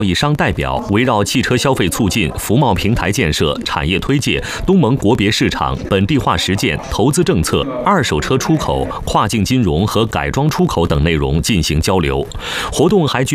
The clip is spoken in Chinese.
易商代表围绕汽车消费促进、服贸平台建设、产业推介、东盟国别市场、本地化实践、投资政策、二手车出口、跨境金融和改装出口等内容进行交流。活动还